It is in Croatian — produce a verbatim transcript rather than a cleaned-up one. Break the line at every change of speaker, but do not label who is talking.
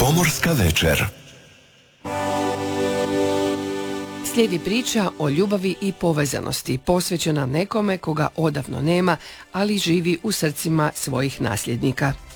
Pomorska večer.
Slijedi priča o ljubavi i povezanosti, posvećena nekome koga odavno nema, ali živi u srcima svojih nasljednika.